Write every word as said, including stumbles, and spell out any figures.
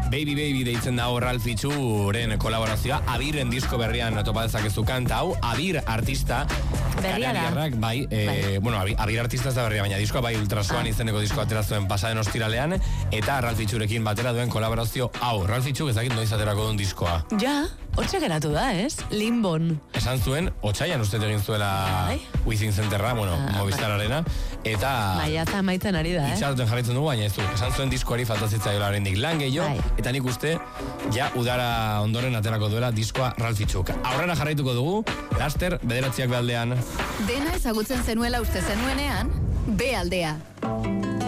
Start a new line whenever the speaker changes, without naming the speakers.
Baby Baby deitzen da Ralph Itxuren kolaborazioa, Abiren disko berrian topa dezakezu kanta hau, Abir artista,
berria da.
Bai, e,
bai.
bueno, Abir artista ez da berria, baina diskoa bai Ultrasoan ah. izeneko diskoa atera zuen pasaden ostiralean, eta Ralph Itxurekin batera duen kolaborazio hau. Ralph Itxuk ezakit noiz aterako duen diskoa.
Ja, hortxe geratu da, ez? Limbon.
Esan zuen, otsaian uste egin zuela bai. Within Centerra, bueno, ah, Movistararena, eta...
Baina eta maitzen ari da, eh?
Itxaroten jarritzen dugu, baina ez du. Esan zuen diskoari faltazitzaioa oraindik lan gehiago, bai. Eta nik uste, ja udara ondoren aterako duela diskoa Ralph Itxuk. Aurrera jarraituko dugu, laster, bederatziak behaldean.
Dena ezagutzen zenuela uste zenuenean, B aldea.